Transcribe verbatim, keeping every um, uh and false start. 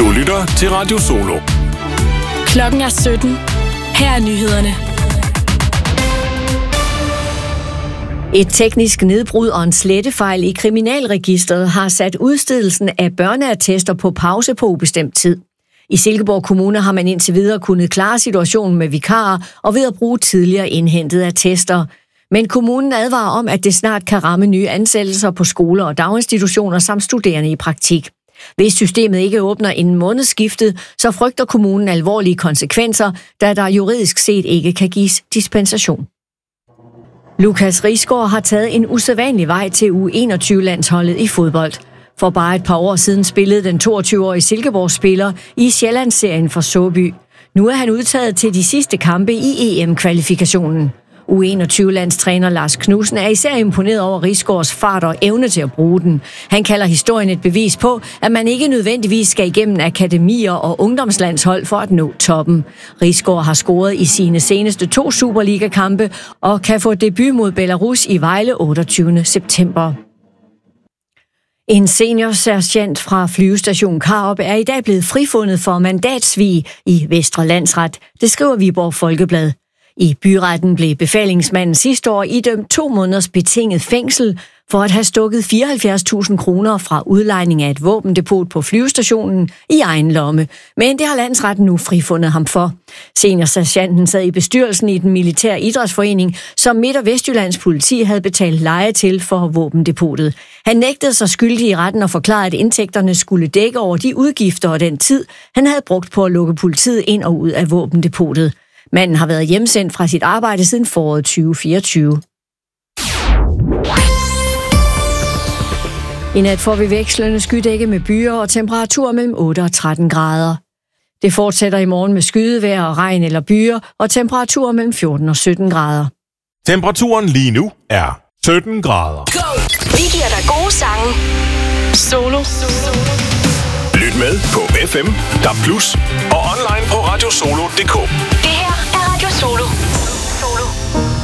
Du lytter til Radio Solo. Klokken er sytten. Her er nyhederne. Et teknisk nedbrud og en slettefejl i kriminalregistret har sat udstedelsen af børneattester på pause på ubestemt tid. I Silkeborg Kommune har man indtil videre kunnet klare situationen med vikarer og ved at bruge tidligere indhentede attester. Men kommunen advarer om, at det snart kan ramme nye ansættelser på skoler og daginstitutioner samt studerende i praktik. Hvis systemet ikke åbner inden månedsskiftet, så frygter kommunen alvorlige konsekvenser, da der juridisk set ikke kan gives dispensation. Lukas Risgaard har taget en usædvanlig vej til U enogtyve-landsholdet i fodbold. For bare et par år siden spillede den toogtyve-årige Silkeborg-spiller i Sjællandsserien for Såby. Nu er han udtaget til de sidste kampe i E M-kvalifikationen. U enogtyve-landstræner Lars Knudsen er især imponeret over Risgaards fart og evne til at bruge den. Han kalder historien et bevis på, at man ikke nødvendigvis skal igennem akademier og ungdomslandshold for at nå toppen. Risgaard har scoret i sine seneste to Superliga-kampe og kan få debut mod Belarus i Vejle otteogtyvende september. En seniorsergent fra flyvestation Karup er i dag blevet frifundet for mandatsvig i Vestre Landsret. Det skriver Viborg Folkeblad. I byretten blev befalingsmanden sidste år idømt to måneders betinget fængsel for at have stukket fireoghalvfjerds tusind kroner fra udlejning af et våbendepot på flyvestationen i egen lomme. Men det har landsretten nu frifundet ham for. Seniorsergenten sad i bestyrelsen i den militære idrætsforening, som Midt- og Vestjyllands politi havde betalt leje til for våbendepotet. Han nægtede sig skyldig i retten og forklarede, at indtægterne skulle dække over de udgifter og den tid, han havde brugt på at lukke politiet ind og ud af våbendepotet. Manden har været hjemsendt fra sit arbejde siden foråret tyve fireogtyve. I nat får vi vekslende skydække med byer og temperaturer mellem otte og tretten grader. Det fortsætter i morgen med skydevejr og regn eller byer og temperaturer mellem fjorten og sytten grader. Temperaturen lige nu er sytten grader. Go! Vi giver dig gode sange. Solo. Lyt med på F M, D A B plus, og online på radiosolo punktum d k. Det her er Radio Solo.